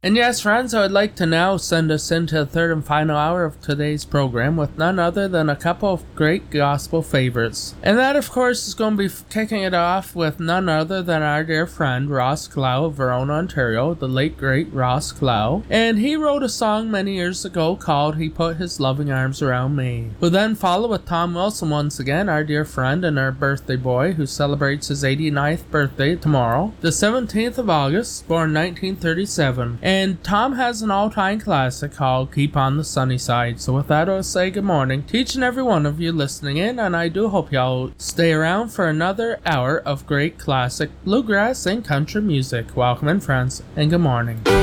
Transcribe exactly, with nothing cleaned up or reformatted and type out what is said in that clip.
And yes, friends, I would like to now send us into the third and final hour of today's program with none other than a couple of great gospel favorites. And that, of course, is going to be kicking it off with none other than our dear friend Ross Clow of Verona, Ontario, the late great Ross Clow. And he wrote a song many years ago called He Put His Loving Arms Around Me. We'll then follow with Tom Wilson once again, our dear friend and our birthday boy who celebrates his eighty-ninth birthday tomorrow, the seventeenth of August, born nineteen thirty-seven. And Tom has an all-time classic called Keep on the Sunny Side. So with that, I'll say good morning to each and every one of you listening in, and I do hope y'all stay around for another hour of great classic bluegrass and country music. Welcome in, friends, and good morning.